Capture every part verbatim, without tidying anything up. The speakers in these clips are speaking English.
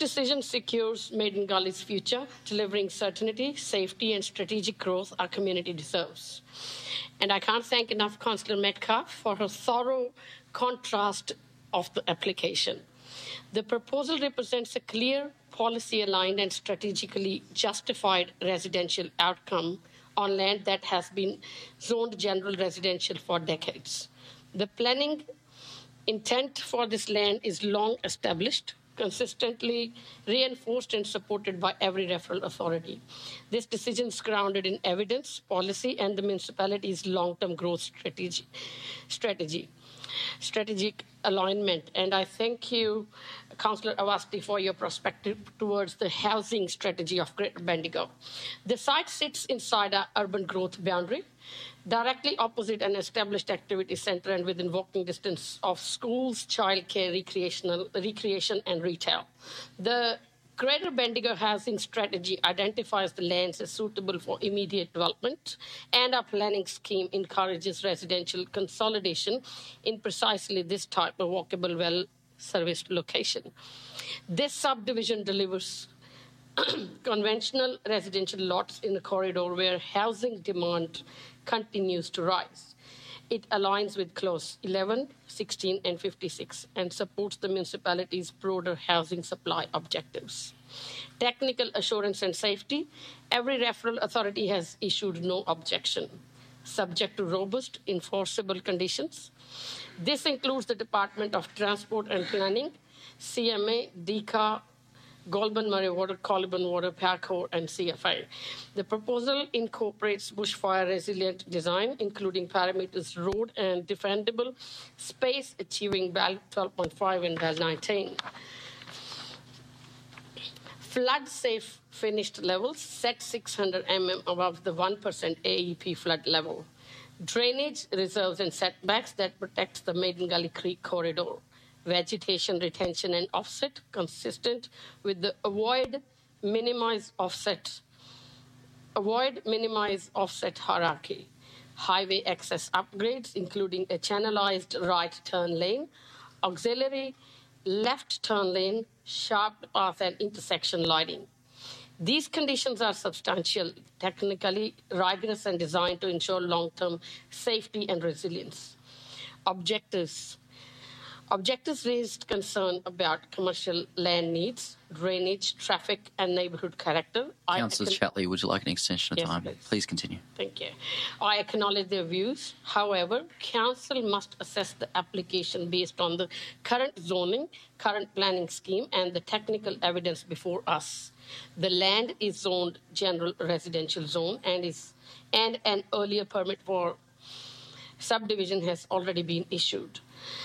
decision secures Maiden Gully's future, delivering certainty, safety, and strategic growth our community deserves. And I can't thank enough Councillor Metcalfe for her thorough contrast of the application. The proposal represents a clear, policy-aligned and strategically justified residential outcome on land that has been zoned general residential for decades. The planning intent for this land is long established, consistently reinforced and supported by every referral authority. This decision is grounded in evidence, policy, and the municipality's long-term growth strategy, strategy, strategic alignment. And I thank you, Councillor Awasthi, for your perspective towards the housing strategy of Greater Bendigo. The site sits inside our urban growth boundary, directly opposite an established activity centre and within walking distance of schools, childcare, recreational, recreation and retail. The Greater Bendigo Housing Strategy identifies the lands as suitable for immediate development, and our planning scheme encourages residential consolidation in precisely this type of walkable, well-serviced location. This subdivision delivers conventional residential lots in a corridor where housing demand continues to rise. It aligns with Clause eleven, sixteen and fifty-six and supports the municipality's broader housing supply objectives. Technical assurance and safety. Every referral authority has issued no objection, subject to robust enforceable conditions. This includes the Department of Transport and Planning, C M A, D C A, Goulburn Murray Water, Colburn Water, Parkour, and C F A. The proposal incorporates bushfire resilient design, including parameters road and defendable space, achieving Val twelve point five and Val nineteen. Flood safe finished levels set six hundred millimeters above the one percent A E P flood level. Drainage reserves and setbacks that protects the Maiden Gully Creek corridor. Vegetation retention and offset consistent with the avoid, minimize, offset, avoid, minimize, offset hierarchy. Highway access upgrades, including a channelized right turn lane, auxiliary left turn lane, sharp path and intersection lighting. These conditions are substantial, technically rigorous and designed to ensure long-term safety and resilience. Objectives. Objectives raised concern about commercial land needs, drainage, traffic, and neighbourhood character. Councillor Chatley, would you like an extension of yes, time? Please. Please continue. Thank you. I acknowledge their views. However, Council must assess the application based on the current zoning, current planning scheme, and the technical evidence before us. The land is zoned general residential zone and is and an earlier permit for subdivision has already been issued.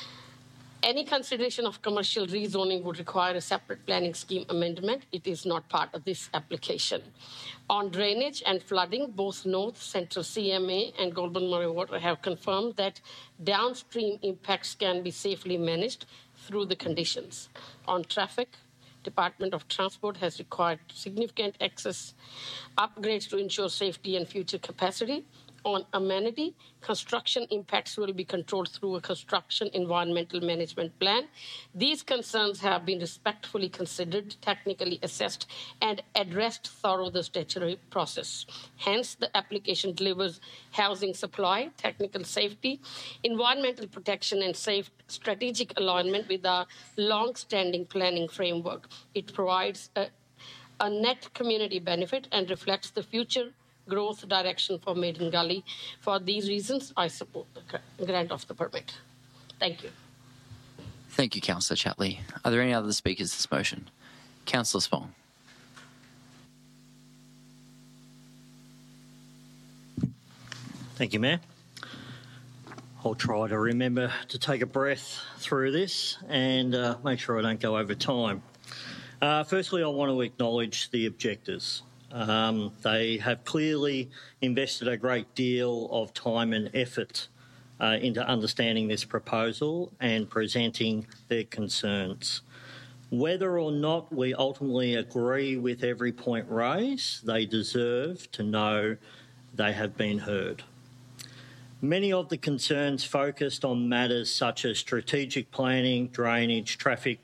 Any consideration of commercial rezoning would require a separate planning scheme amendment. It is not part of this application. On drainage and flooding, both North Central C M A and Goulburn Murray Water have confirmed that downstream impacts can be safely managed through the conditions. On traffic, Department of Transport has required significant access upgrades to ensure safety and future capacity. On amenity, construction impacts will be controlled through a construction environmental management plan. These concerns have been respectfully considered, technically assessed, and addressed through the statutory process. Hence, the application delivers housing supply, technical safety, environmental protection, and safe strategic alignment with our long-standing planning framework. It provides a, a net community benefit and reflects the future growth direction for Maiden Gully. For these reasons, I support the grant of the permit. Thank you. Thank you, Councillor Chatley. Are there any other speakers to this motion? Councillor Spong. Thank you, Mayor. I'll try to remember to take a breath through this and uh, make sure I don't go over time. Uh, firstly, I want to acknowledge the objectors. Um, they have clearly invested a great deal of time and effort uh, into understanding this proposal and presenting their concerns. Whether or not we ultimately agree with every point raised, they deserve to know they have been heard. Many of the concerns focused on matters such as strategic planning, drainage, traffic,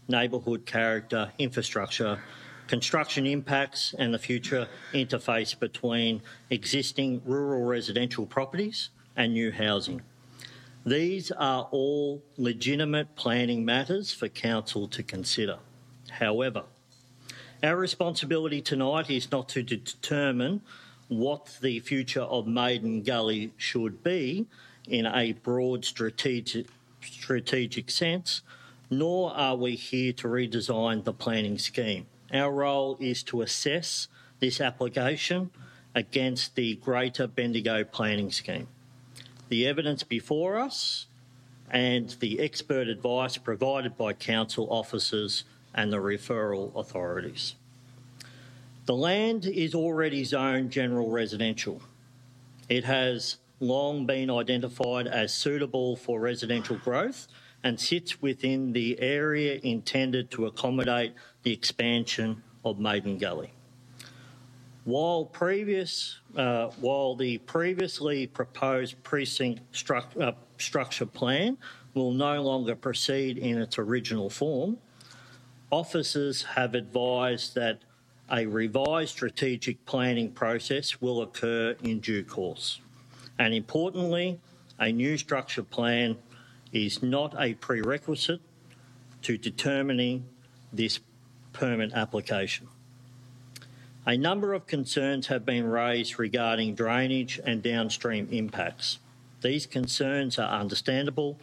neighbourhood character, infrastructure, construction impacts and the future interface between existing rural residential properties and new housing. These are all legitimate planning matters for Council to consider. However, our responsibility tonight is not to determine what the future of Maiden Gully should be in a broad strategic, strategic sense, nor are we here to redesign the planning scheme. Our role is to assess this application against the greater Bendigo planning scheme. The evidence before us and the expert advice provided by council officers and the referral authorities. The land is already zoned general residential. It has long been identified as suitable for residential growth and sits within the area intended to accommodate the expansion of Maiden Gully. While, previous, uh, while the previously proposed precinct stru uh, structure plan will no longer proceed in its original form, officers have advised that a revised strategic planning process will occur in due course. And importantly, a new structure plan is not a prerequisite to determining this permit application. A number of concerns have been raised regarding drainage and downstream impacts. These concerns are understandable,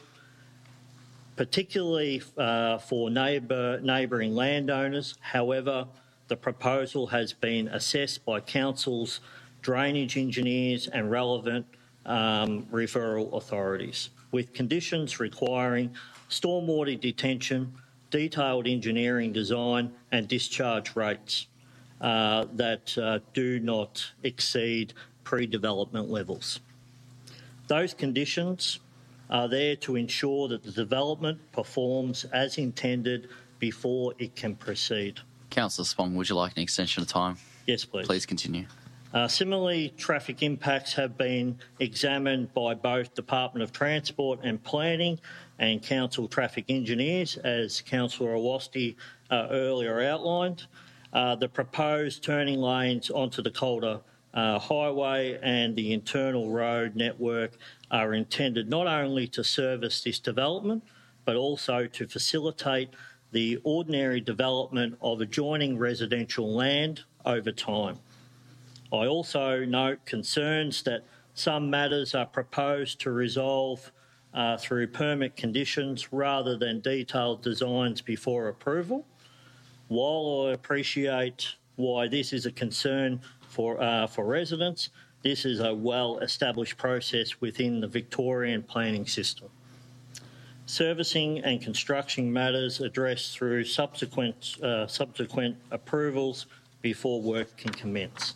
particularly uh, for neighbour, neighbouring landowners. However, the proposal has been assessed by Council's drainage engineers and relevant um, referral authorities, with conditions requiring stormwater detention, detailed engineering design and discharge rates uh, that uh, do not exceed pre-development levels. Those conditions are there to ensure that the development performs as intended before it can proceed. Councillor Spong, would you like an extension of time? Yes, please. Please continue. Uh, similarly, traffic impacts have been examined by both Department of Transport and Planning and Council traffic engineers, as Councillor Awasti uh, earlier outlined. Uh, the proposed turning lanes onto the Calder uh, Highway and the internal road network are intended not only to service this development, but also to facilitate the ordinary development of adjoining residential land over time. I also note concerns that some matters are proposed to resolve uh, through permit conditions rather than detailed designs before approval. While I appreciate why this is a concern for, uh, for residents, this is a well-established process within the Victorian planning system. Servicing and construction matters addressed through subsequent, uh, subsequent approvals before work can commence.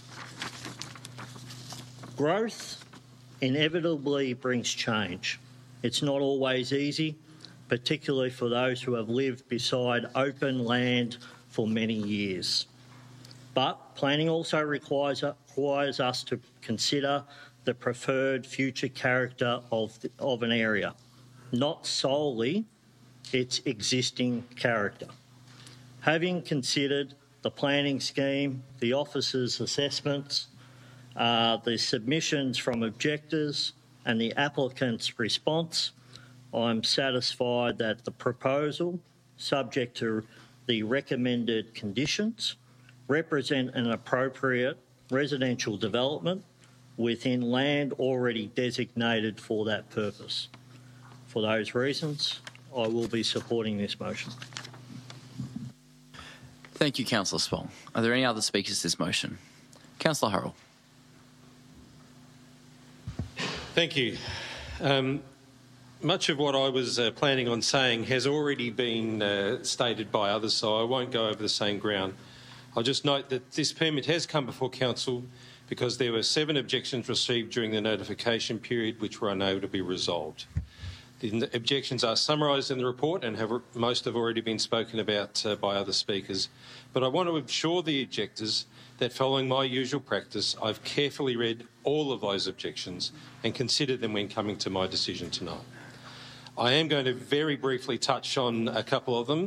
Growth inevitably brings change. It's not always easy, particularly for those who have lived beside open land for many years. But planning also requires, requires us to consider the preferred future character of, the, of an area, not solely its existing character. Having considered the planning scheme, the officer's assessments, uh, the submissions from objectors and the applicant's response, I'm satisfied that the proposal, subject to the recommended conditions, represent an appropriate residential development within land already designated for that purpose. For those reasons, I will be supporting this motion. Thank you, Councillor Spong. Are there any other speakers to this motion? Councillor Hurrell. Thank you. Um, much of what I was uh, planning on saying has already been uh, stated by others, so I won't go over the same ground. I'll just note that this permit has come before Council because there were seven objections received during the notification period which were unable to be resolved. The objections are summarised in the report and have, most have already been spoken about uh, by other speakers. But I want to assure the objectors that following my usual practice, I've carefully read all of those objections and considered them when coming to my decision tonight. I am going to very briefly touch on a couple of them.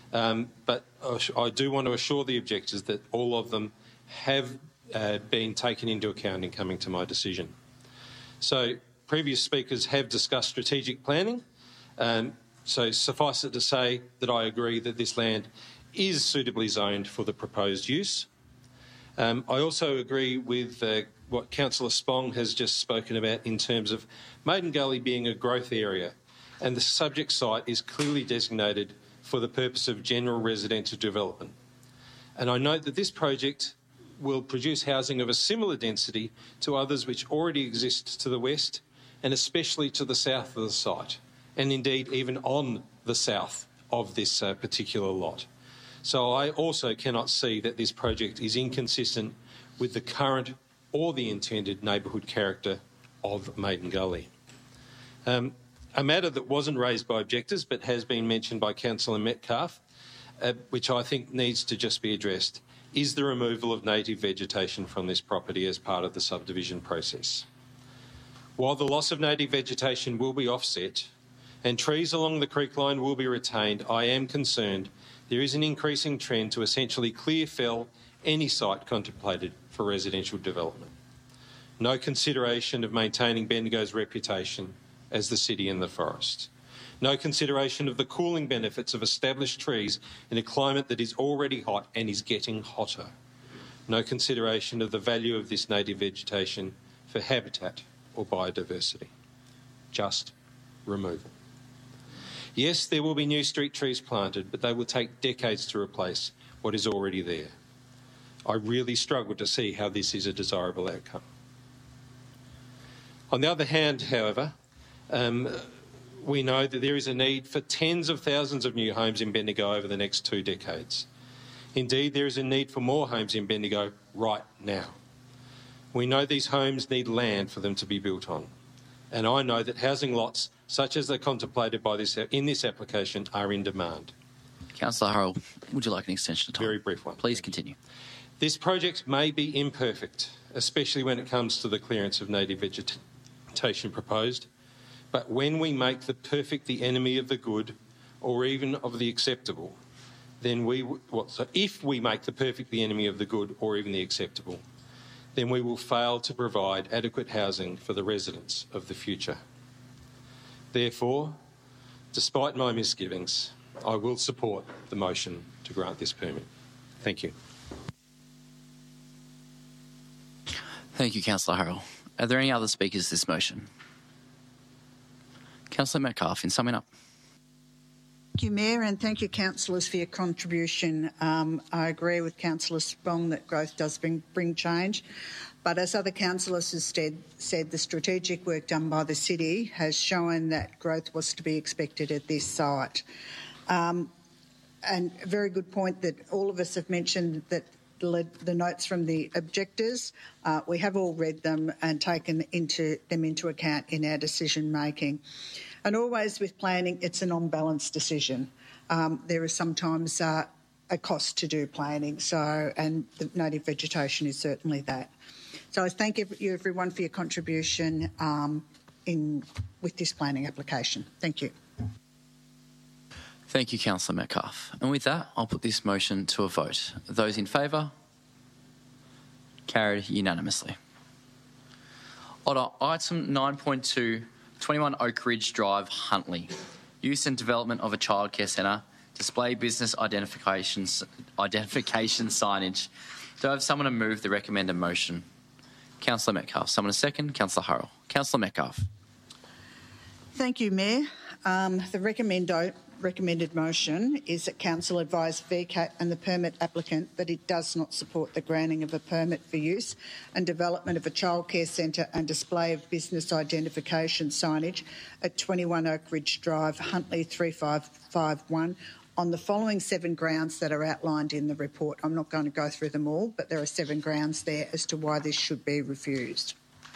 Um, but I do want to assure the objectors that all of them have uh, been taken into account in coming to my decision. So previous speakers have discussed strategic planning. Um, so suffice it to say that I agree that this land is suitably zoned for the proposed use. Um, I also agree with uh, what Councillor Spong has just spoken about in terms of Maiden Gully being a growth area, and the subject site is clearly designated for the purpose of general residential development. And I note that this project will produce housing of a similar density to others which already exist to the west and especially to the south of the site, and indeed even on the south of this uh, particular lot. So I also cannot see that this project is inconsistent with the current or the intended neighbourhood character of Maiden Gully. Um, a matter that wasn't raised by objectors but has been mentioned by Councillor Metcalfe, uh, which I think needs to just be addressed, is the removal of native vegetation from this property as part of the subdivision process. While the loss of native vegetation will be offset and trees along the creek line will be retained, I am concerned there is an increasing trend to essentially clear fell any site contemplated for residential development. No consideration of maintaining Bendigo's reputation as the city in the forest. No consideration of the cooling benefits of established trees in a climate that is already hot and is getting hotter. No consideration of the value of this native vegetation for habitat or biodiversity. Just removal. Yes, there will be new street trees planted, but they will take decades to replace what is already there. I really struggle to see how this is a desirable outcome. On the other hand, however, um, we know that there is a need for tens of thousands of new homes in Bendigo over the next two decades. Indeed, there is a need for more homes in Bendigo right now. We know these homes need land for them to be built on. And I know that housing lots, such as they're contemplated by this, in this application, are in demand. Councillor Hurrell, would you like an extension of time? Very brief one. Please continue. This project may be imperfect, especially when it comes to the clearance of native vegetation proposed. But when we make the perfect the enemy of the good, or even of the acceptable, then we, well, so if we make the perfect the enemy of the good, or even the acceptable, then we will fail to provide adequate housing for the residents of the future. Therefore, despite my misgivings, I will support the motion to grant this permit. Thank you. Thank you, Councillor Hurrell. Are there any other speakers to this motion? Councillor Metcalfe, in summing up. Thank you, Mayor, and thank you, councillors, for your contribution. Um, I agree with Councillor Spong that growth does bring, bring change, but as other councillors have said, said, the strategic work done by the city has shown that growth was to be expected at this site. Um, and a very good point that all of us have mentioned that the, the notes from the objectors, uh, we have all read them and taken into them into account in our decision making. And always with planning, it's an on-balance decision. Um, there is sometimes uh, a cost to do planning, so and the native vegetation is certainly that. So I thank you everyone for your contribution um, in with this planning application. Thank you. Thank you, Councillor Metcalfe. And with that, I'll put this motion to a vote. Those in favour? Carried unanimously. Order item nine point two, twenty-one Oak Ridge Drive, Huntley. Use and development of a childcare centre. Display business identification, identification signage. Do I have someone to move the recommended motion? Councillor Metcalfe. Someone a second? Councillor Hurrell. Councillor Metcalfe. Thank you, Mayor. Um, the recommendo, recommended motion is that Council advise V CAT and the permit applicant that it does not support the granting of a permit for use and development of a childcare centre and display of business identification signage at twenty-one Oak Ridge Drive, Huntley three five five one, on the following seven grounds that are outlined in the report. I'm not going to go through them all, but there are seven grounds there as to why this should be refused.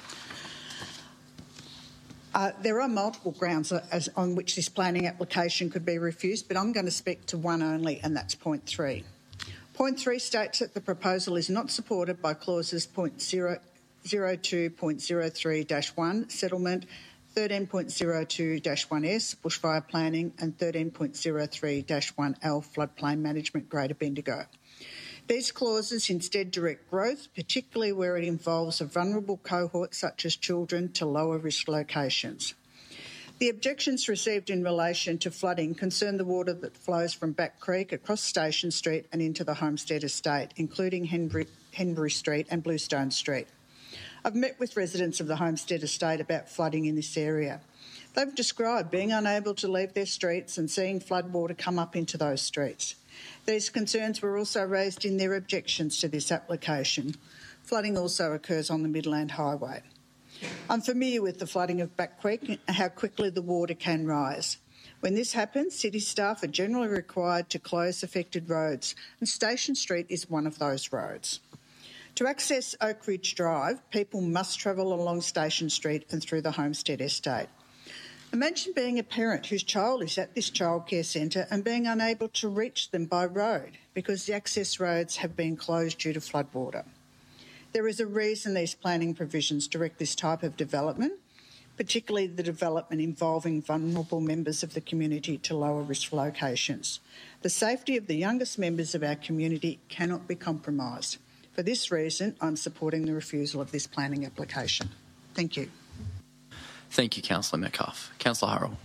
Uh, there are multiple grounds as, on which this planning application could be refused, but I'm going to speak to one only, and that's point three. Point three states that the proposal is not supported by clauses point zero, zero two point zero three dash one, settlement, thirteen point oh two dash one S bushfire planning and thirteen point oh three dash one L floodplain management Greater Bendigo. These clauses instead direct growth, particularly where it involves a vulnerable cohort such as children, to lower risk locations. The objections received in relation to flooding concern the water that flows from Back Creek across Station Street and into the Homestead Estate, including Henbury, Henbury Street and Bluestone Street. I've met with residents of the Homestead Estate about flooding in this area. They've described being unable to leave their streets and seeing floodwater come up into those streets. These concerns were also raised in their objections to this application. Flooding also occurs on the Midland Highway. I'm familiar with the flooding of Back Creek and how quickly the water can rise. When this happens, city staff are generally required to close affected roads, and Station Street is one of those roads. To access Oak Ridge Drive, people must travel along Station Street and through the Homestead Estate. Imagine being a parent whose child is at this childcare centre and being unable to reach them by road because the access roads have been closed due to floodwater. There is a reason these planning provisions direct this type of development, particularly the development involving vulnerable members of the community to lower risk locations. The safety of the youngest members of our community cannot be compromised. For this reason, I'm supporting the refusal of this planning application. Thank you. Thank you, Councillor Metcalfe. Councillor Hurrell.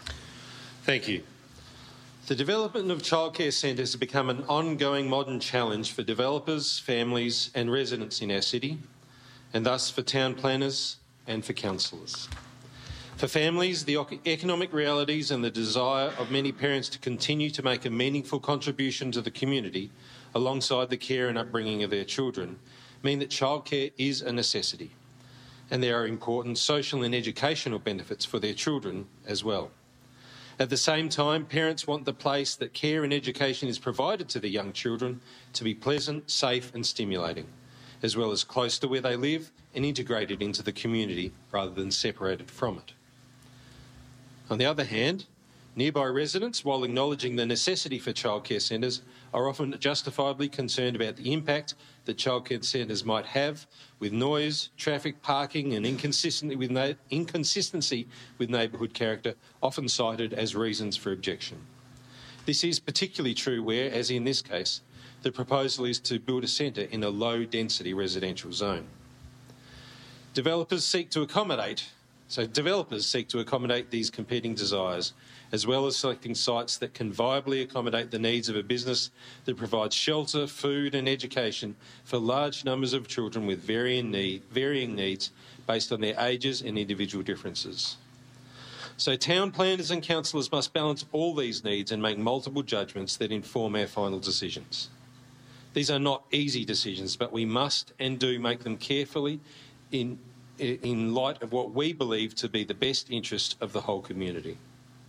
Thank you. The development of childcare centres has become an ongoing modern challenge for developers, families and residents in our city, and thus for town planners and for councillors. For families, the economic realities and the desire of many parents to continue to make a meaningful contribution to the community alongside the care and upbringing of their children mean that childcare is a necessity, and there are important social and educational benefits for their children as well. At the same time, parents want the place that care and education is provided to the young children to be pleasant, safe and stimulating, as well as close to where they live and integrated into the community rather than separated from it. On the other hand, nearby residents, while acknowledging the necessity for childcare centres, are often justifiably concerned about the impact that childcare centres might have with noise, traffic, parking and inconsistency with, na- inconsistency with neighbourhood character, often cited as reasons for objection. This is particularly true where, as in this case, the proposal is to build a centre in a low-density residential zone. Developers seek to accommodate So developers seek to accommodate these competing desires, as well as selecting sites that can viably accommodate the needs of a business that provides shelter, food and education for large numbers of children with varying, need, varying needs based on their ages and individual differences. So town planners and councillors must balance all these needs and make multiple judgments that inform our final decisions. These are not easy decisions, but we must and do make them carefully in in light of what we believe to be the best interest of the whole community.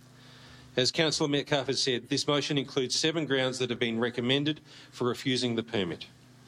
As Councillor Metcalfe has said, this motion includes seven grounds that have been recommended for refusing the permit.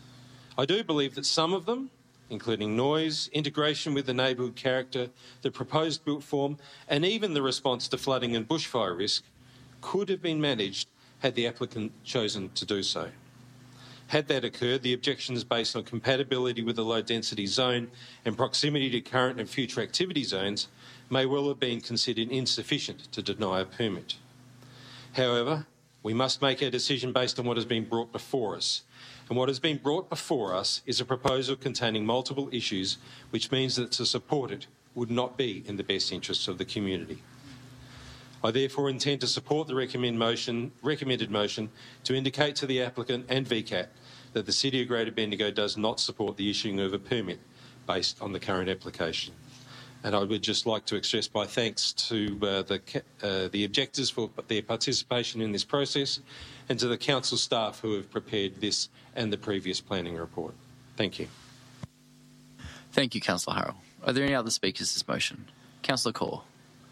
I do believe that some of them, including noise, integration with the neighbourhood character, the proposed built form, and even the response to flooding and bushfire risk, could have been managed had the applicant chosen to do so. Had that occurred, the objections based on compatibility with the low-density zone and proximity to current and future activity zones may well have been considered insufficient to deny a permit. However, we must make our decision based on what has been brought before us. And what has been brought before us is a proposal containing multiple issues, which means that to support it would not be in the best interests of the community. I therefore intend to support the recommend motion, recommended motion to indicate to the applicant and V C A T that the City of Greater Bendigo does not support the issuing of a permit based on the current application. And I would just like to express my thanks to uh, the, uh, the objectors for their participation in this process and to the council staff who have prepared this and the previous planning report. Thank you. Thank you, Councillor Hurrell. Are there any other speakers to this motion? Councillor Corr.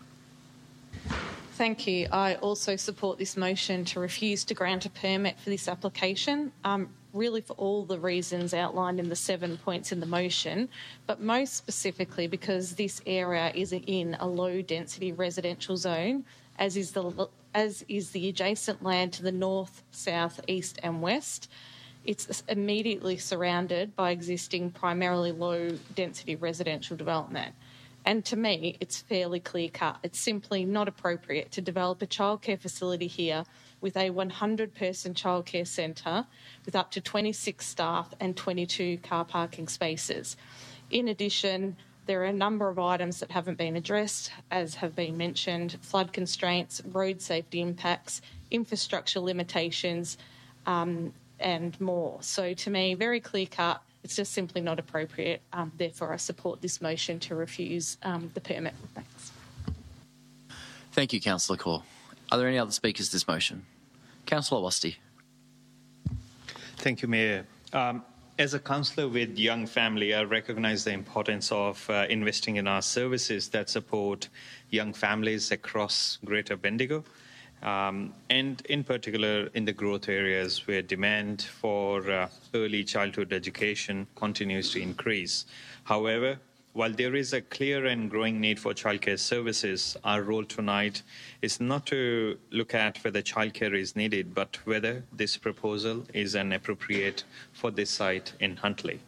Thank you. I also support this motion to refuse to grant a permit for this application, um, really for all the reasons outlined in the seven points in the motion, but most specifically because this area is in a low-density residential zone, as is the as is the adjacent land to the north, south, east and west. It's immediately surrounded by existing primarily low-density residential development. And to me, it's fairly clear cut. It's simply not appropriate to develop a childcare facility here with a one hundred person childcare centre with up to twenty-six staff and twenty-two car parking spaces. In addition, there are a number of items that haven't been addressed, as have been mentioned: flood constraints, road safety impacts, infrastructure limitations, um, and more. So to me, very clear cut. It's just simply not appropriate. Um, therefore, I support this motion to refuse um, the permit. Thanks. Thank you, Councillor Corr. Are there any other speakers to this motion? Councillor Wasti. Thank you, Mayor. Um, as a councillor with young family, I recognise the importance of uh, investing in our services that support young families across Greater Bendigo, um, and in particular in the growth areas where demand for uh, early childhood education continues to increase. However, while there is a clear and growing need for childcare services, our role tonight is not to look at whether childcare is needed, but whether this proposal is an appropriate for this site in Huntly.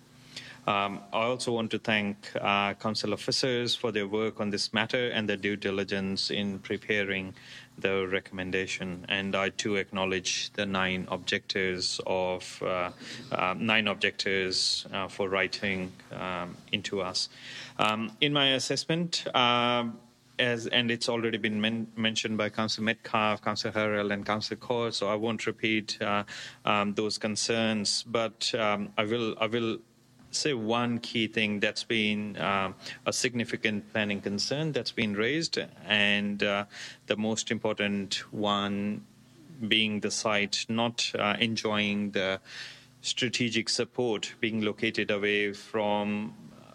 Um, I also want to thank uh, council officers for their work on this matter and their due diligence in preparing the recommendation. And I too acknowledge the nine objectors of uh, uh, nine objectors uh, for writing um, into us. Um, in my assessment, um, As, and it's already been men- mentioned by Councillor Metcalfe, Councillor Harrell and Councillor Corr, so I won't repeat uh, um, those concerns, but um, I will I will say one key thing that's been uh, a significant planning concern that's been raised, and uh, the most important one being the site not uh, enjoying the strategic support, being located away from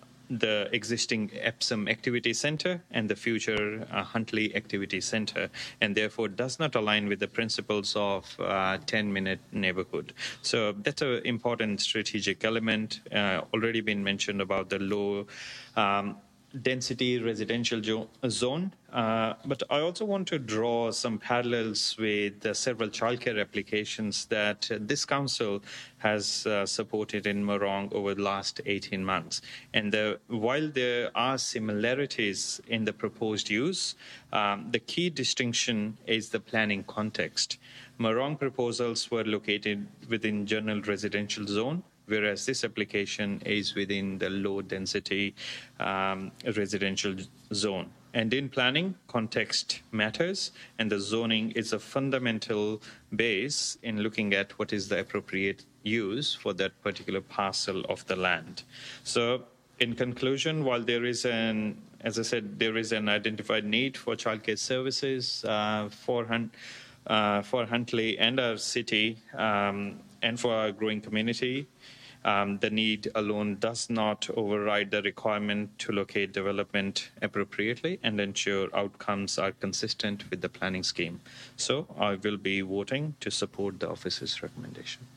the existing Epsom Activity Centre and the future uh, Huntly Activity Centre, and therefore does not align with the principles of uh, ten-minute neighbourhood. So that's an important strategic element. Uh, already been mentioned about the low um, density residential jo- zone, uh, but I also want to draw some parallels with uh, several childcare applications that uh, this council has uh, supported in Morong over the last eighteen months. And the, while there are similarities in the proposed use, um, the key distinction is the planning context. Morong proposals were located within general residential zone, whereas this application is within the low-density um, residential zone. And in planning, context matters, and the zoning is a fundamental base in looking at what is the appropriate use for that particular parcel of the land. So, in conclusion, while there is an, as I said, there is an identified need for childcare services uh, for Hunt, uh, for Huntly and our city, um, and for our growing community, Um, the need alone does not override the requirement to locate development appropriately and ensure outcomes are consistent with the planning scheme. So I will be voting to support the office's recommendation.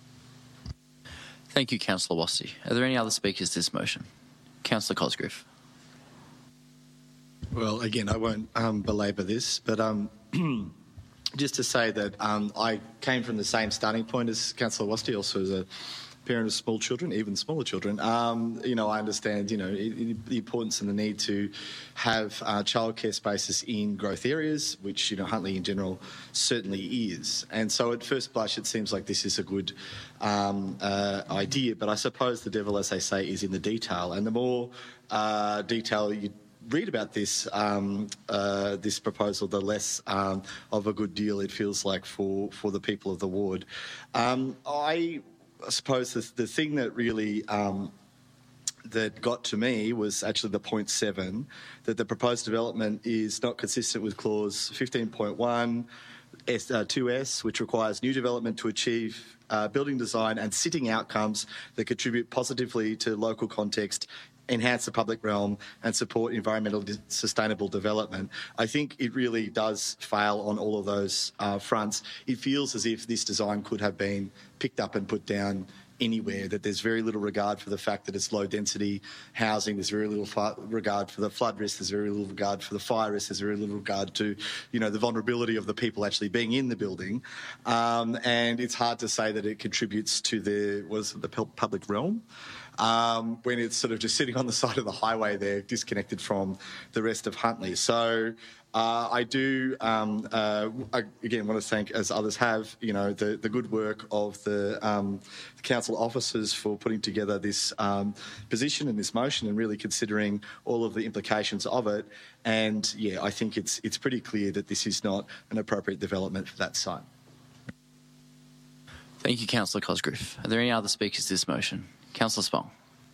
Thank you, Councillor Wasti. Are there any other speakers to this motion? Councillor Cosgrove. Well, again, I won't um, belabour this, but um, just to say that um, I came from the same starting point as Councillor Wasti, also as a parent of small children, even smaller children. Um, you know, I understand, you know, it, it, the importance and the need to have uh, childcare spaces in growth areas, which, you know, Huntly in general certainly is. And so at first blush, it seems like this is a good um, uh, idea, but I suppose the devil, as they say, is in the detail. And the more uh, detail you read about this um, uh, this proposal, the less um, of a good deal it feels like for, for the people of the ward. Um, I... I suppose the, the thing that really um, that got to me was actually the point seven, that the proposed development is not consistent with clause fifteen point one, S, uh, two S, which requires new development to achieve uh, building design and sitting outcomes that contribute positively to local context, enhance the public realm and support environmentally sustainable development. I think it really does fail on all of those uh, fronts. It feels as if this design could have been picked up and put down anywhere, that there's very little regard for the fact that it's low density housing, there's very little fu- regard for the flood risk, there's very little regard for the fire risk, there's very little regard to, you know, the vulnerability of the people actually being in the building. Um, and it's hard to say that it contributes to the, what is it, the public realm. Um, when it's sort of just sitting on the side of the highway there, disconnected from the rest of Huntly. So uh, I do, um, uh, I, again, want to thank, as others have, you know, the, the good work of the, um, the council officers for putting together this um, position and this motion and really considering all of the implications of it. And, yeah, I think it's, it's pretty clear that this is not an appropriate development for that site. Thank you, Councillor Cosgrove. Are there any other speakers to this motion? Councillor Spong.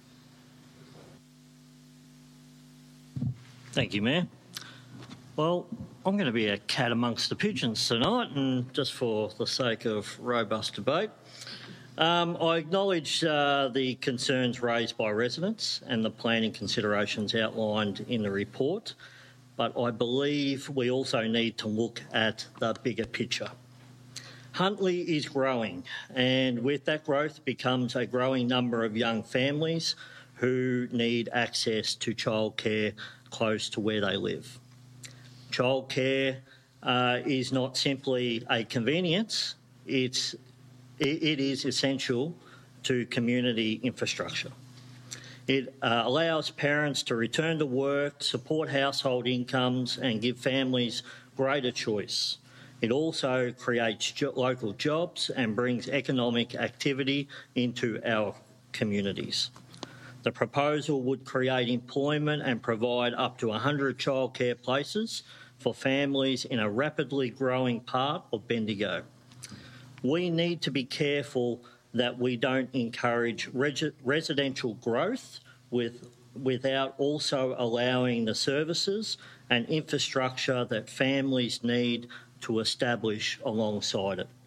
Thank you, Mayor. Well, I'm going to be a cat amongst the pigeons tonight, and just for the sake of robust debate, um, I acknowledge uh, the concerns raised by residents and the planning considerations outlined in the report, but I believe we also need to look at the bigger picture. Huntly is growing, and with that growth becomes a growing number of young families who need access to childcare close to where they live. Childcare uh, is not simply a convenience, it's, it, it is essential to community infrastructure. It uh, allows parents to return to work, support household incomes and give families greater choice. It also creates jo- local jobs and brings economic activity into our communities. The proposal would create employment and provide up to one hundred childcare places for families in a rapidly growing part of Bendigo. We need to be careful that we don't encourage reg- residential growth with, without also allowing the services and infrastructure that families need to establish alongside it.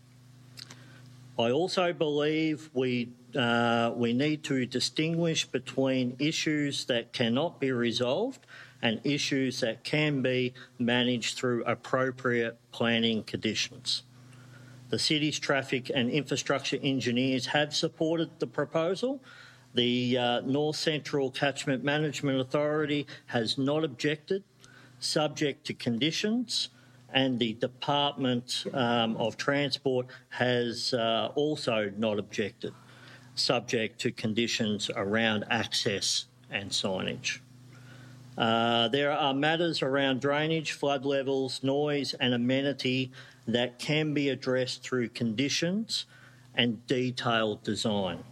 I also believe we uh, we need to distinguish between issues that cannot be resolved and issues that can be managed through appropriate planning conditions. The city's traffic and infrastructure engineers have supported the proposal. The uh, North Central Catchment Management Authority has not objected, subject to conditions, and the Department um, of Transport has uh, also not objected, subject to conditions around access and signage. Uh, there are matters around drainage, flood levels, noise and amenity that can be addressed through conditions and detailed design.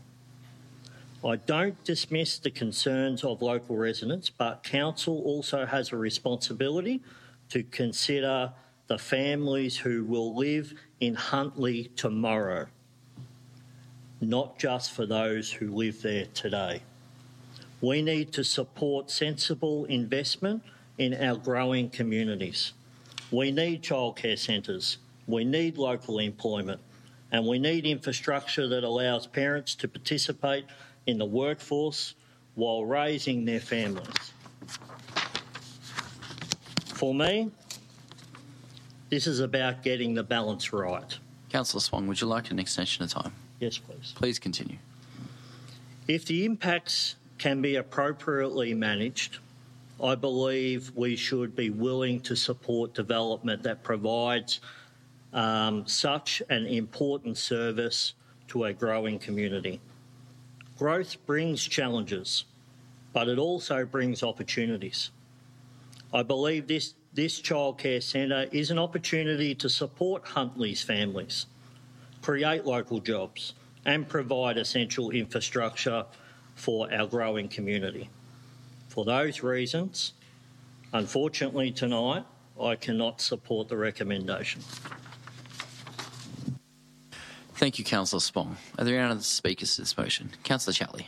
I don't dismiss the concerns of local residents, but Council also has a responsibility to consider the families who will live in Huntly tomorrow, not just for those who live there today. We need to support sensible investment in our growing communities. We need childcare centres, we need local employment, and we need infrastructure that allows parents to participate in the workforce while raising their families. For me, this is about getting the balance right. Councillor Spong, would you like an extension of time? Yes, please. Please continue. If the impacts can be appropriately managed, I believe we should be willing to support development that provides um, such an important service to a growing community. Growth brings challenges, but it also brings opportunities. I believe this, this childcare centre is an opportunity to support Huntly's families, create local jobs and provide essential infrastructure for our growing community. For those reasons, unfortunately tonight, I cannot support the recommendation. Thank you, Councillor Spong. Are there any other speakers to this motion? Councillor Chatley.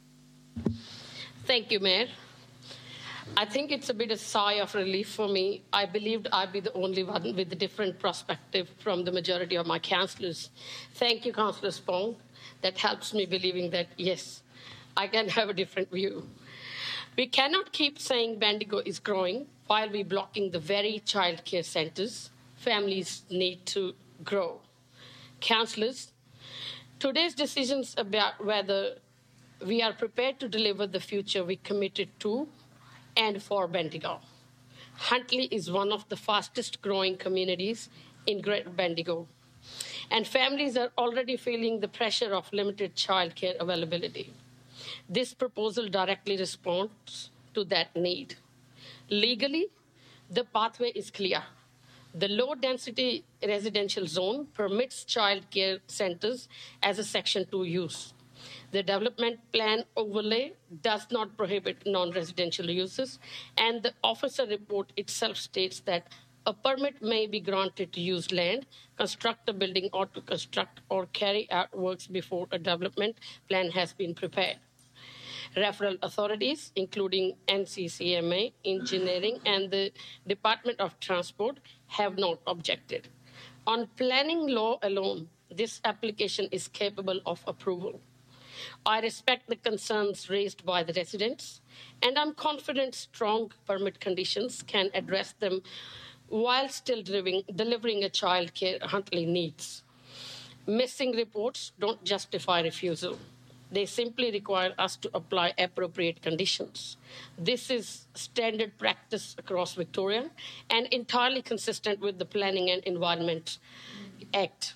Thank you, Mayor. I think it's a bit of sigh of relief for me. I believed I'd be the only one with a different perspective from the majority of my councillors. Thank you, Councillor Spong. That helps me believing that, yes, I can have a different view. We cannot keep saying Bendigo is growing while we're blocking the very childcare centres families need to grow. Councillors, Today's decisions about whether we are prepared to deliver the future we committed to and for Bendigo. Huntly is one of the fastest growing communities in Greater Bendigo, and families are already feeling the pressure of limited childcare availability. This proposal directly responds to that need. Legally, the pathway is clear. The low-density residential zone permits childcare centres as a Section two use. The development plan overlay does not prohibit non-residential uses, and the officer report itself states that a permit may be granted to use land, construct a building, or to construct or carry out works before a development plan has been prepared. Referral authorities, including N C C M A, Engineering, and the Department of Transport, have not objected. On planning law alone, this application is capable of approval. I respect the concerns raised by the residents, and I'm confident strong permit conditions can address them while still delivering, delivering a childcare Huntly needs. Missing reports don't justify refusal. They simply require us to apply appropriate conditions. This is standard practice across Victoria and entirely consistent with the Planning and Environment Act.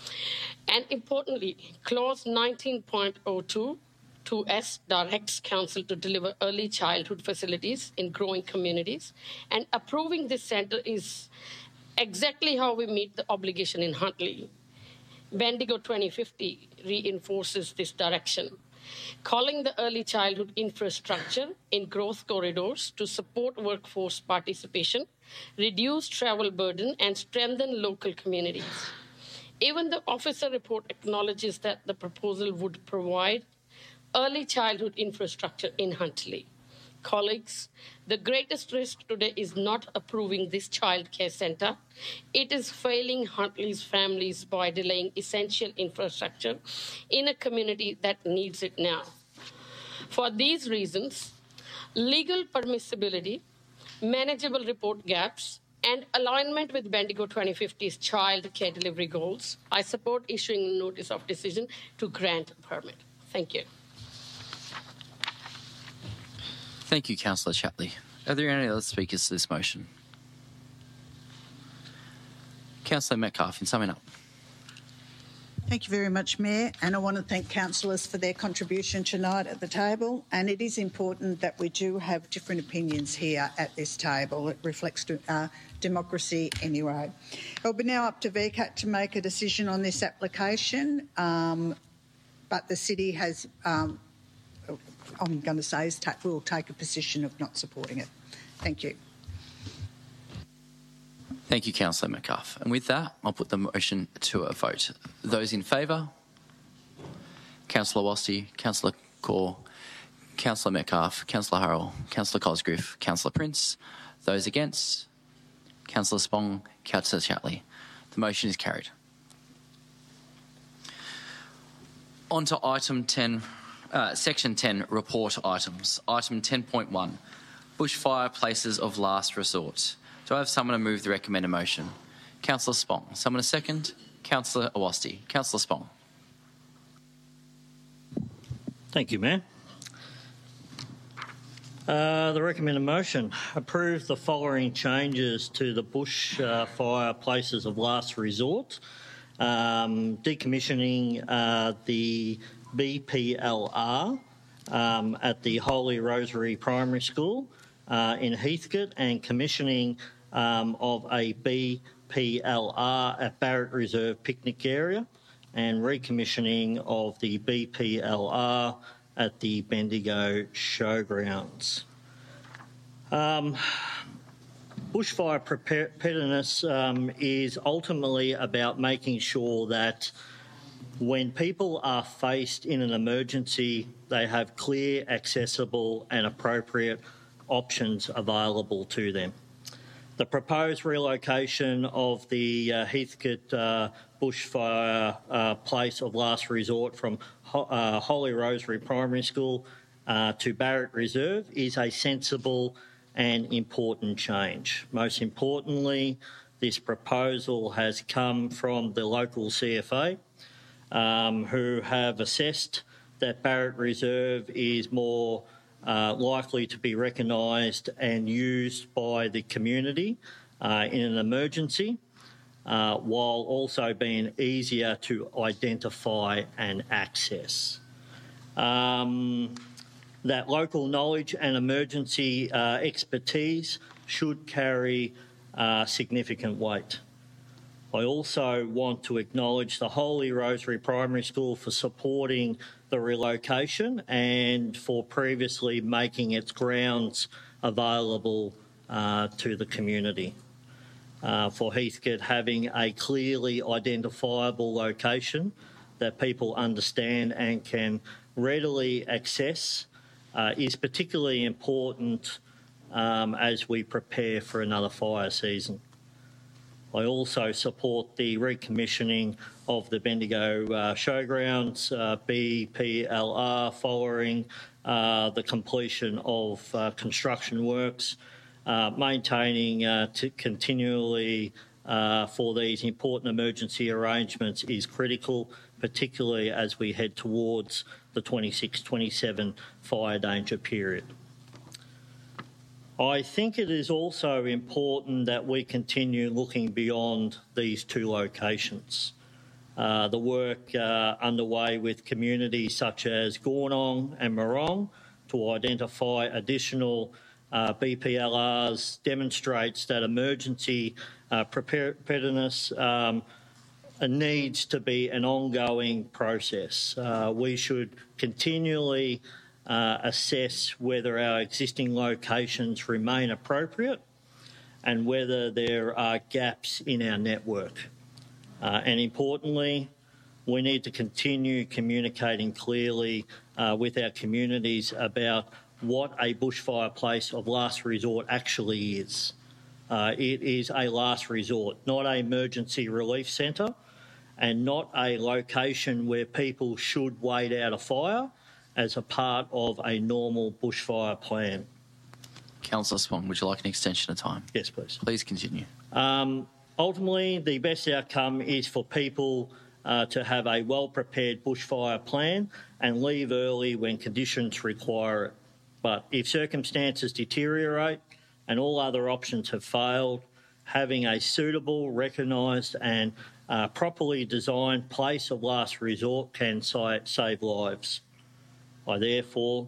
And importantly, Clause nineteen point oh two two S directs Council to deliver early childhood facilities in growing communities, and approving this centre is exactly how we meet the obligation in Huntly. Bendigo twenty fifty reinforces this direction, calling the early childhood infrastructure in growth corridors to support workforce participation, reduce travel burden, and strengthen local communities. Even the officer report acknowledges that the proposal would provide early childhood infrastructure in Huntly. Colleagues, the greatest risk today is not approving this childcare centre. It is failing Huntly's families by delaying essential infrastructure in a community that needs it now. For these reasons, legal permissibility, manageable report gaps, and alignment with Bendigo twenty fifty's child care delivery goals, I support issuing a notice of decision to grant a permit. Thank you. Thank you, Councillor Shapley. Are there any other speakers to this motion? Councillor Metcalfe, in summing up. Thank you very much, Mayor, and I want to thank councillors for their contribution tonight at the table. And it is important that we do have different opinions here at this table. It reflects uh, democracy anyway. It'll be now up to V CAT to make a decision on this application, um, but the city has, um, I'm going to say, is ta- will take a position of not supporting it. Thank you. Thank you, Councillor Metcalfe. And with that, I'll put the motion to a vote. Those in favour? Councillor Wasti, Councillor Kaur, Councillor Metcalfe, Councillor Hurrell, Councillor Cosgriff, Councillor Prince. Those against? Councillor Spong, Councillor Shapley. The motion is carried. On to item ten, uh, section ten, report items. Item ten point one, bushfire places of last resort. Do I have someone to move the recommended motion? Councillor Spong. Someone a second? Councillor Awasti. Councillor Spong. Thank you, Mayor. Uh, the recommended motion, approve the following changes to the bush uh, fire places of last resort. Um, decommissioning uh, the B P L R um, at the Holy Rosary Primary School uh, in Heathcote, and commissioning um, of a B P L R at Barrett Reserve picnic area, and recommissioning of the B P L R at the Bendigo Showgrounds. Um, bushfire preparedness um, is ultimately about making sure that when people are faced in an emergency, they have clear, accessible and appropriate options available to them. The proposed relocation of the uh, Heathcote uh, bushfire uh, place of last resort from Ho- uh, Holy Rosary Primary School uh, to Barrett Reserve is a sensible and important change. Most importantly, this proposal has come from the local C F A, um, who have assessed that Barrett Reserve is more uh, likely to be recognised and used by the community uh, in an emergency, uh, while also being easier to identify and access. Um, that local knowledge and emergency uh, expertise should carry uh, significant weight. I also want to acknowledge the Holy Rosary Primary School for supporting the relocation and for previously making its grounds available uh, to the community. Uh, for Heathcote, having a clearly identifiable location that people understand and can readily access uh, is particularly important um, as we prepare for another fire season. I also support the recommissioning of the Bendigo uh, Showgrounds, uh, B P L R, following uh, the completion of uh, construction works, uh, maintaining uh, to continually uh, for these important emergency arrangements is critical, particularly as we head towards the twenty-six twenty-seven fire danger period. I think it is also important that we continue looking beyond these two locations. Uh, the work uh, underway with communities such as Gornong and Morong to identify additional uh, B P L Rs demonstrates that emergency uh, preparedness um, needs to be an ongoing process. Uh, we should continually Uh, assess whether our existing locations remain appropriate and whether there are gaps in our network. Uh, and importantly, we need to continue communicating clearly uh, with our communities about what a bushfire place of last resort actually is. Uh, it is a last resort, not an emergency relief centre, and not a location where people should wait out a fire as a part of a normal bushfire plan. Councillor Spong, would you like an extension of time? Yes, please. Please continue. Um, ultimately, the best outcome is for people uh, to have a well-prepared bushfire plan and leave early when conditions require it. But if circumstances deteriorate and all other options have failed, having a suitable, recognised and uh, properly designed place of last resort can save lives. I therefore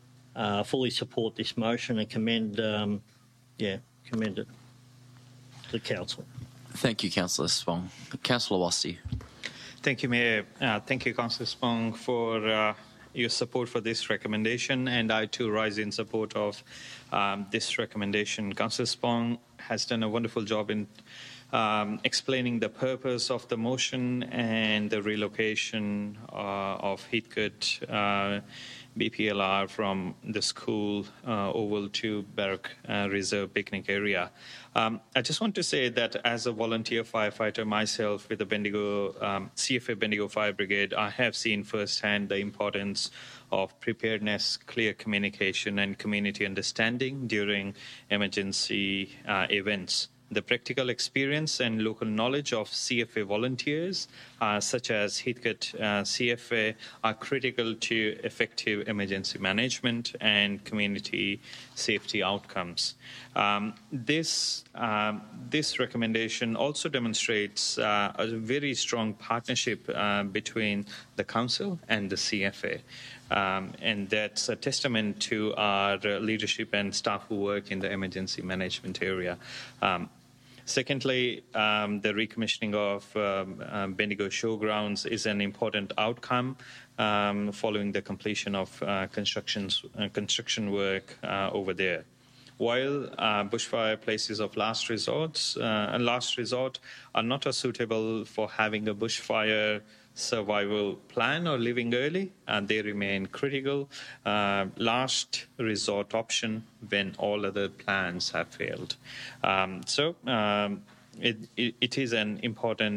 uh, fully support this motion and commend, um, yeah, commend it to the council. Thank you, Councillor Spong. Councillor Wasti. Thank you, Mayor. Uh, thank you, Councillor Spong, for uh, your support for this recommendation, and I too rise in support of um, this recommendation. Councillor Spong has done a wonderful job in Um, explaining the purpose of the motion and the relocation uh, of Heathcote uh, B P L R from the school uh, oval to Barrack uh, Reserve picnic area. Um, I just want to say that as a volunteer firefighter myself with the Bendigo um, C F A Bendigo Fire Brigade, I have seen firsthand the importance of preparedness, clear communication and community understanding during emergency uh, events. The practical experience and local knowledge of C F A volunteers, uh, such as Heathcote uh, C F A, are critical to effective emergency management and community safety outcomes. Um, this, um, this recommendation also demonstrates uh, a very strong partnership uh, between the Council and the C F A. Um, and that's a testament to our uh, leadership and staff who work in the emergency management area. Um, Secondly, um, the recommissioning of um, um, Bendigo Showgrounds is an important outcome um, following the completion of uh, constructions, uh, construction work uh, over there. While uh, bushfire places of last resorts, uh, last resort are not as suitable for having a bushfire survival plan or living early, and they remain critical uh, last resort option when all other plans have failed. Um, so um, it, it, it is an important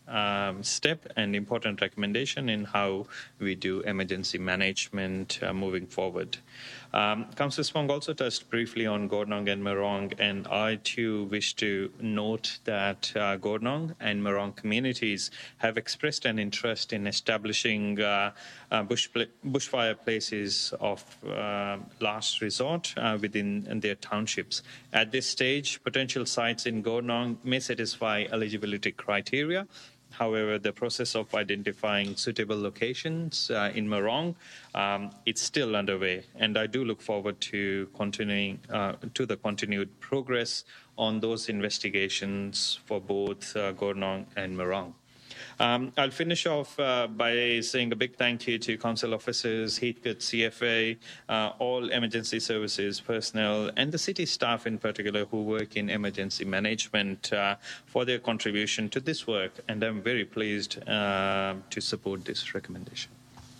um, step and important recommendation in how we do emergency management uh, moving forward. Um, Councillor Spong also touched briefly on Goornong and Morong, and I too wish to note that uh, Goornong and Morong communities have expressed an interest in establishing uh, uh, bush pla- bushfire places of uh, last resort uh, within their townships. At this stage, potential sites in Goornong may satisfy eligibility criteria. However, the process of identifying suitable locations uh, in Morong, um, it's still underway, and I do look forward to continuing uh, to the continued progress on those investigations for both uh, Goornong and Morong. Um, I'll finish off uh, by saying a big thank you to council officers, Heathcote C F A, uh, all emergency services personnel, and the city staff in particular who work in emergency management uh, for their contribution to this work. And I'm very pleased uh, to support this recommendation.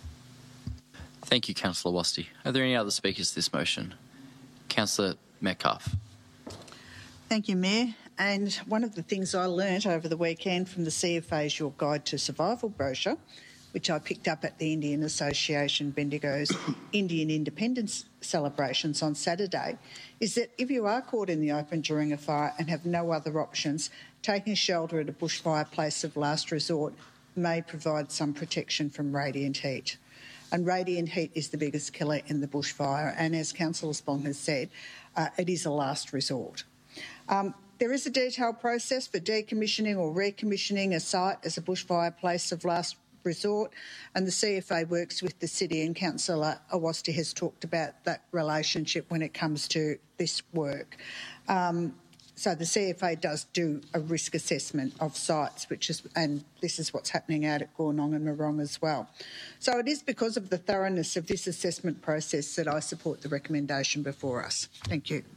Thank you, Councillor Wasti. Are there any other speakers to this motion? Councillor Metcalfe. Thank you, Mayor. And one of the things I learnt over the weekend from the C F A's Your Guide to Survival brochure, which I picked up at the Indian Association Bendigo's Indian Independence celebrations on Saturday, is that if you are caught in the open during a fire and have no other options, taking shelter at a bushfire place of last resort may provide some protection from radiant heat. And radiant heat is the biggest killer in the bushfire, and as Councillor Spong has said, uh, it is a last resort. Um, There is a detailed process for decommissioning or recommissioning a site as a bushfire place of last resort, and the C F A works with the city, and Councillor Awasti has talked about that relationship when it comes to this work. Um, so the C F A does do a risk assessment of sites, which is, and this is what's happening out at Goornong and Morong as well. So it is because of the thoroughness of this assessment process that I support the recommendation before us. Thank you.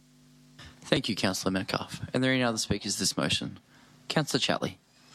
Thank you, Councillor Metcalfe. Are there any other speakers to this motion? Councillor Chatley.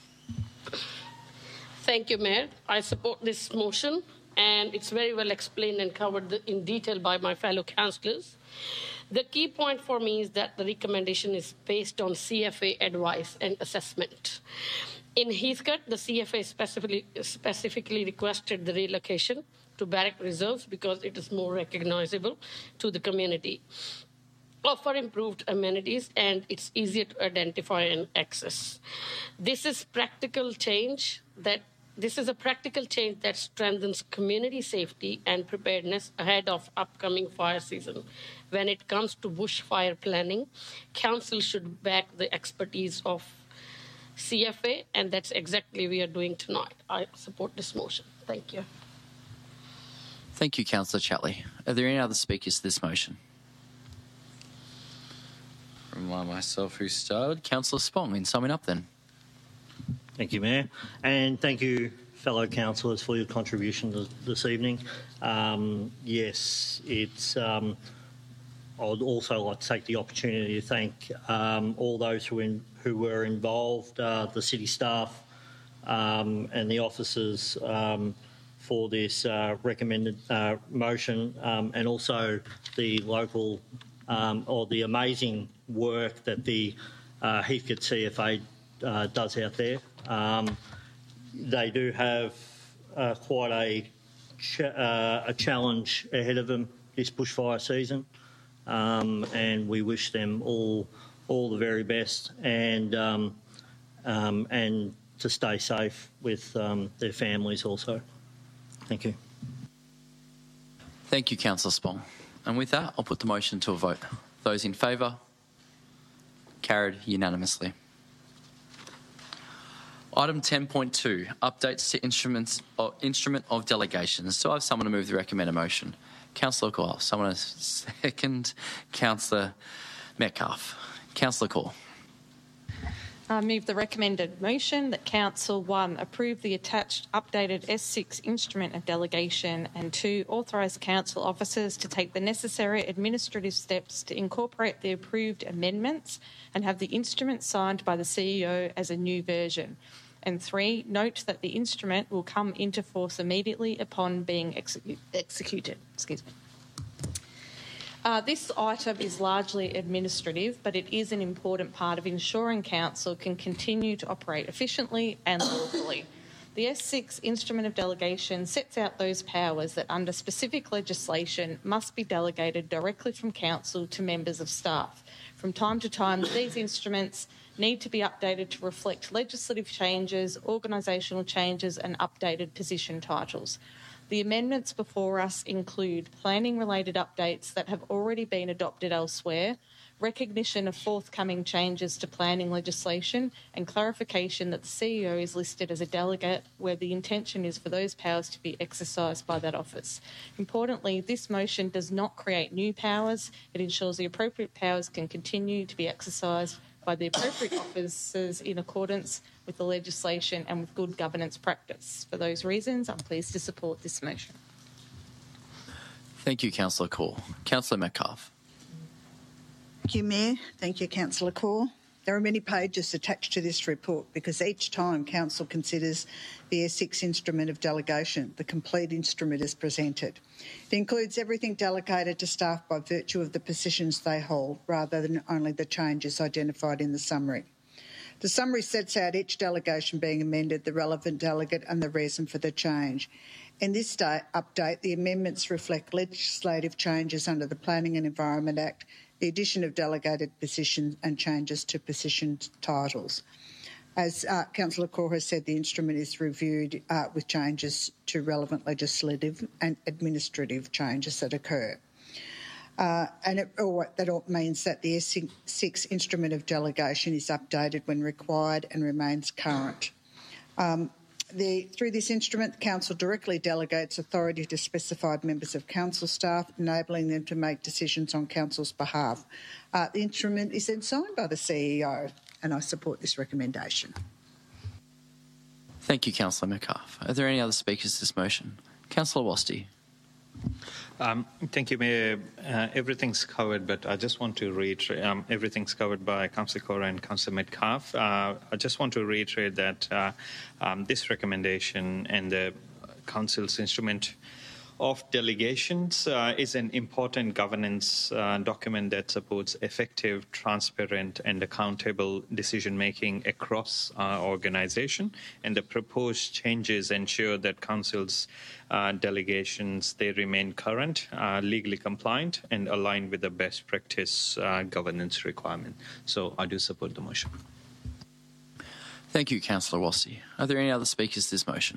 Thank you, Mayor. I support this motion, and it's very well explained and covered in detail by my fellow councillors. The key point for me is that the recommendation is based on C F A advice and assessment. In Heathcote, the C F A specifically, specifically requested the relocation to barrack reserves because it is more recognisable to the community, offer improved amenities, and it's easier to identify and access. This is practical change that this is a practical change that strengthens community safety and preparedness ahead of upcoming fire season. When it comes to bushfire planning, council should back the expertise of C F A, and that's exactly what we are doing tonight. I support this motion. Thank you. Thank you, Councillor Chatley. Are there any other speakers to this motion? Remind myself who started. Councillor Spong, in summing up then. Thank you, Mayor. And thank you, fellow councillors, for your contribution to, this evening. Um, yes, it's. Um, I would also like to take the opportunity to thank um, all those who, in, who were involved, uh, the city staff um, and the officers um, for this uh, recommended uh, motion, um, and also the local um, or the amazing work that the uh, Heathcote C F A uh, does out there. Um, they do have uh, quite a, ch- uh, a challenge ahead of them this bushfire season, um, and we wish them all all the very best, and um, um, and to stay safe with um, their families also. Thank you. Thank you, Councillor Spong. And with that, I'll put the motion to a vote. Those in favour? Carried unanimously. Item ten point two, updates to instruments or instrument of delegations. So I have someone to move the recommended motion. Councillor Cole. Someone to second. Councillor Metcalfe. Councillor Cole. I move the recommended motion that Council one, approve the attached updated S six instrument of delegation, and two, authorise council officers to take the necessary administrative steps to incorporate the approved amendments and have the instrument signed by the C E O as a new version. And three, note that the instrument will come into force immediately upon being execu- executed. Excuse me. Uh, this item is largely administrative, but it is an important part of ensuring Council can continue to operate efficiently and lawfully. The S six Instrument of Delegation sets out those powers that under specific legislation must be delegated directly from Council to members of staff. From time to time, these instruments need to be updated to reflect legislative changes, organisational changes and updated position titles. The amendments before us include planning-related updates that have already been adopted elsewhere, recognition of forthcoming changes to planning legislation, and clarification that the C E O is listed as a delegate where the intention is for those powers to be exercised by that office. Importantly, this motion does not create new powers. It ensures the appropriate powers can continue to be exercised by the appropriate officers in accordance with the legislation and with good governance practice. For those reasons, I'm pleased to support this motion. Thank you, Councillor Corr. Councillor Metcalfe. Thank you, Mayor. Thank you, Councillor Corr. There are many pages attached to this report because each time Council considers the S six Instrument of Delegation, the complete instrument is presented. It includes everything delegated to staff by virtue of the positions they hold, rather than only the changes identified in the summary. The summary sets out each delegation being amended, the relevant delegate and the reason for the change. In this update, the amendments reflect legislative changes under the Planning and Environment Act, the addition of delegated positions and changes to position titles. As uh, Councillor Corr has said, the instrument is reviewed uh, with changes to relevant legislative and administrative changes that occur. Uh, and it, or that all means that the S six Instrument of Delegation is updated when required and remains current. Um, The, through this instrument, the Council directly delegates authority to specified members of Council staff, enabling them to make decisions on Council's behalf. Uh, the instrument is then signed by the C E O, and I support this recommendation. Thank you, Councillor Metcalfe. Are there any other speakers to this motion? Councillor Wasti. Um, thank you, Mayor. Uh, everything's covered, but I just want to reiterate, um, everything's covered by Councillor Corr and Councillor Metcalfe. Uh, I just want to reiterate that uh, um, this recommendation and the Council's instrument of delegations uh, is an important governance uh, document that supports effective, transparent and accountable decision-making across our organisation. And the proposed changes ensure that Council's uh, delegations, they remain current, uh, legally compliant and aligned with the best practice uh, governance requirement. So I do support the motion. Thank you, Councillor Wasti. Are there any other speakers to this motion?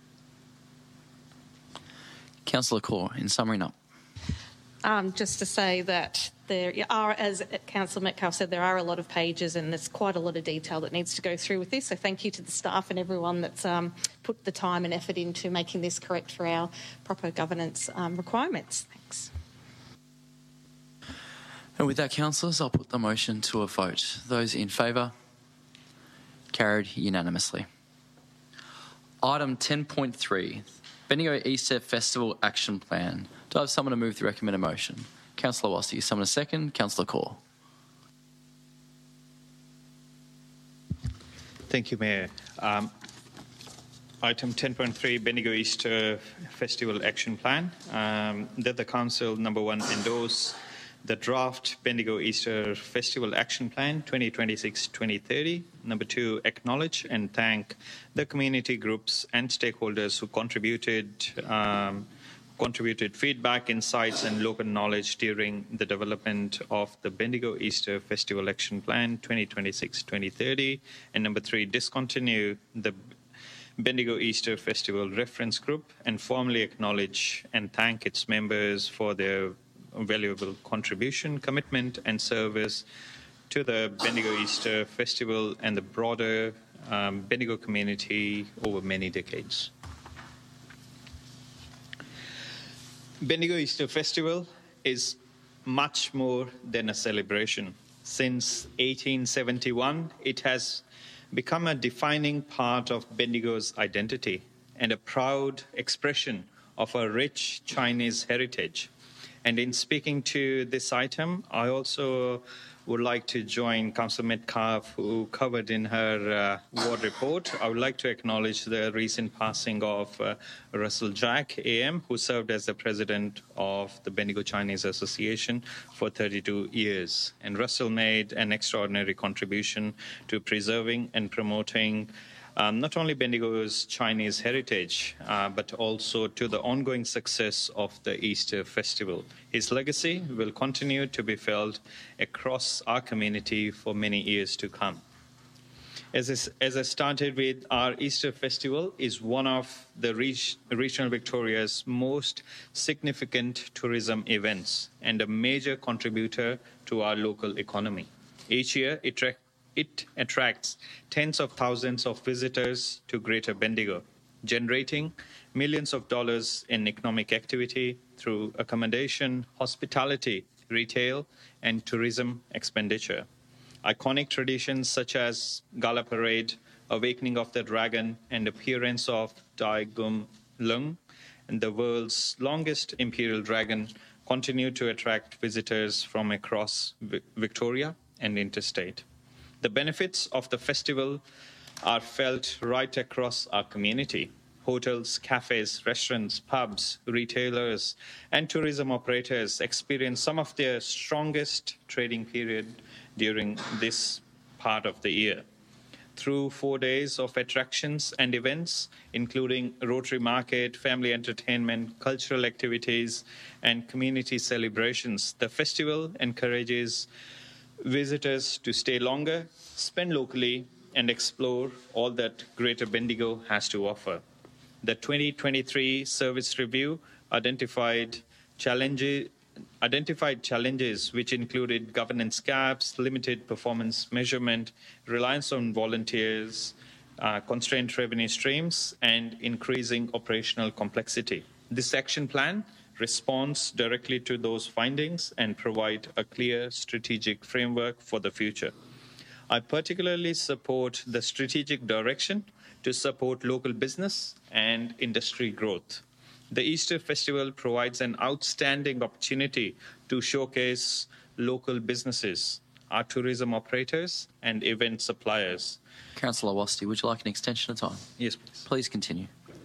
Councillor Corr, in summing up. Um, just to say that there are, as Councillor Metcalfe said, there are a lot of pages and there's quite a lot of detail that needs to go through with this. So thank you to the staff and everyone that's um, put the time and effort into making this correct for our proper governance um, requirements. Thanks. And with that, councillors, I'll put the motion to a vote. Those in favour? Carried unanimously. Item ten point three. Bendigo Easter Festival Action Plan. Do I have someone to move the recommended motion? Councillor Wasti, someone a second. Councillor Corr. Thank you, Mayor. Um, item ten point three, Bendigo Easter Festival Action Plan. Um, that the Council, number one, endorse the draft Bendigo Easter Festival Action Plan twenty twenty-six to twenty thirty. Number two, acknowledge and thank the community groups and stakeholders who contributed um, contributed feedback, insights and local knowledge during the development of the Bendigo Easter Festival Action Plan twenty twenty-six to twenty thirty. And number three, discontinue the Bendigo Easter Festival Reference Group and formally acknowledge and thank its members for their valuable contribution, commitment and service to the Bendigo Easter Festival and the broader um, Bendigo community over many decades. Bendigo Easter Festival is much more than a celebration. Since eighteen seventy-one, it has become a defining part of Bendigo's identity and a proud expression of a rich Chinese heritage. And in speaking to this item, I also would like to join Councillor Metcalfe, who covered in her uh, ward report. I would like to acknowledge the recent passing of uh, Russell Jack, A M, who served as the president of the Bendigo Chinese Association for thirty-two years. And Russell made an extraordinary contribution to preserving and promoting Um, not only Bendigo's Chinese heritage, uh, but also to the ongoing success of the Easter festival. His legacy will continue to be felt across our community for many years to come. As I, as I started with, our Easter festival is one of the reg- regional Victoria's most significant tourism events and a major contributor to our local economy. Each year, it tra- It attracts tens of thousands of visitors to Greater Bendigo, generating millions of dollars in economic activity through accommodation, hospitality, retail, and tourism expenditure. Iconic traditions such as Gala Parade, Awakening of the Dragon, and appearance of Dai Gum Lung, and the world's longest imperial dragon, continue to attract visitors from across Victoria and interstate. The benefits of the festival are felt right across our community. Hotels, cafes, restaurants, pubs, retailers, and tourism operators experience some of their strongest trading period during this part of the year. Through four days of attractions and events, including Rotary Market, family entertainment, cultural activities, and community celebrations, the festival encourages visitors to stay longer, spend locally, and explore all that Greater Bendigo has to offer. The twenty twenty-three Service Review identified challenges, identified challenges which included governance gaps, limited performance measurement, reliance on volunteers, uh, constrained revenue streams, and increasing operational complexity. This action plan responds directly to those findings and provide a clear strategic framework for the future. I particularly support the strategic direction to support local business and industry growth. The Easter Festival provides an outstanding opportunity to showcase local businesses, our tourism operators, and event suppliers. Councillor Wasti, would you like an extension of time? Yes, please. Please continue.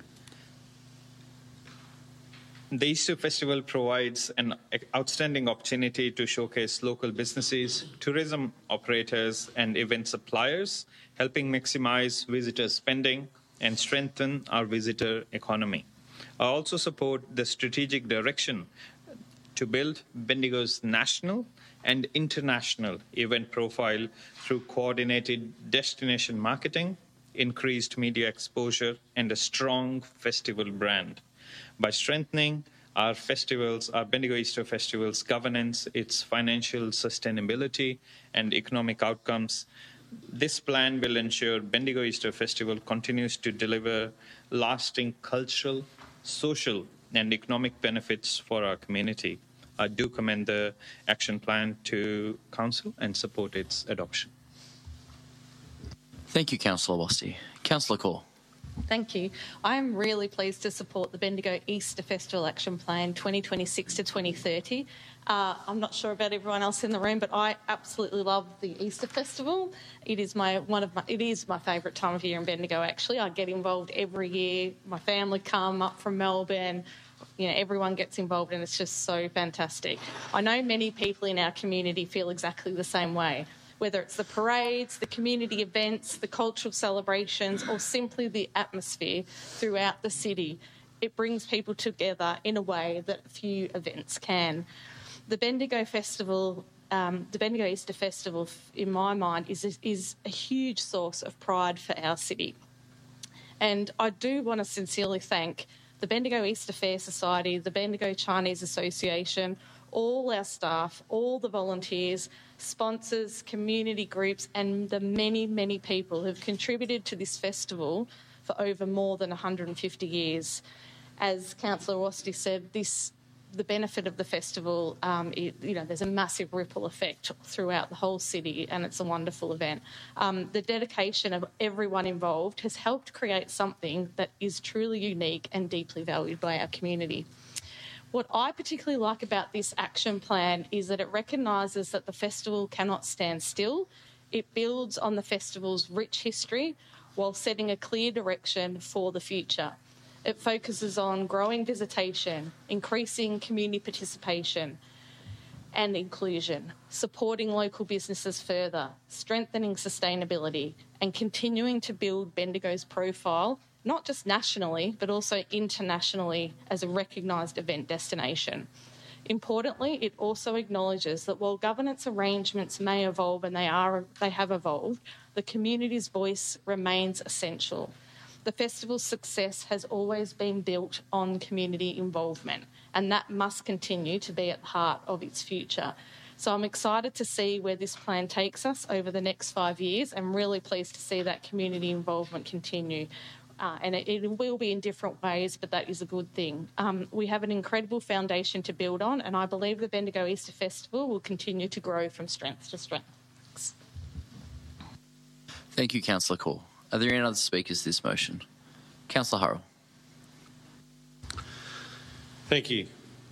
The Easter Festival provides an outstanding opportunity to showcase local businesses, tourism operators, and event suppliers, helping maximize visitor spending and strengthen our visitor economy. I also support the strategic direction to build Bendigo's national and international event profile through coordinated destination marketing, increased media exposure, and a strong festival brand. By strengthening our festivals, our Bendigo Easter Festival's governance, its financial sustainability, and economic outcomes, this plan will ensure Bendigo Easter Festival continues to deliver lasting cultural, social, and economic benefits for our community. I do commend the action plan to Council and support its adoption. Thank you, Councillor Wasti. Councillor Corr. Thank you. I'm really pleased to support the Bendigo Easter Festival Action Plan twenty twenty-six to twenty thirty. Uh, I'm not sure about everyone else in the room, but I absolutely love the Easter Festival. It is my one of my it is my favourite time of year in Bendigo. Actually, I get involved every year. My family come up from Melbourne. You know, everyone gets involved, and it's just so fantastic. I know many people in our community feel exactly the same way. Whether it's the parades, the community events, the cultural celebrations, or simply the atmosphere throughout the city, it brings people together in a way that few events can. The Bendigo Festival, um, the Bendigo Easter Festival, in my mind, is a, is a huge source of pride for our city. And I do want to sincerely thank the Bendigo Easter Fair Society, the Bendigo Chinese Association, all our staff, all the volunteers, sponsors, community groups, and the many, many people who have contributed to this festival for over more than one hundred fifty years. As Councillor Wasti said, this the benefit of the festival, um, it, you know, there's a massive ripple effect throughout the whole city, and it's a wonderful event. Um, the dedication of everyone involved has helped create something that is truly unique and deeply valued by our community. What I particularly like about this action plan is that it recognises that the festival cannot stand still. It builds on the festival's rich history while setting a clear direction for the future. It focuses on growing visitation, increasing community participation and inclusion, supporting local businesses further, strengthening sustainability, and continuing to build Bendigo's profile, not just nationally, but also internationally as a recognised event destination. Importantly, it also acknowledges that while governance arrangements may evolve, and they are, they have evolved, the community's voice remains essential. The festival's success has always been built on community involvement, and that must continue to be at the heart of its future. So I'm excited to see where this plan takes us over the next five years and really pleased to see that community involvement continue. Uh, and it, it will be in different ways, but that is a good thing. Um, we have an incredible foundation to build on, and I believe the Bendigo Easter Festival will continue to grow from strength to strength. Thanks. Thank you, Councillor Corr. Are there any other speakers to this motion? Councillor Hurrell. Thank you.